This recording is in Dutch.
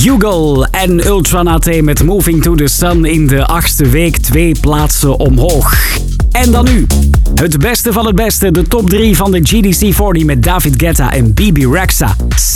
Yugal en Ultranate met Moving to the Sun in de 8e week 2 plaatsen omhoog. En dan nu, het beste van het beste, de top 3 van de GDC 40 met David Guetta en BB Rexha.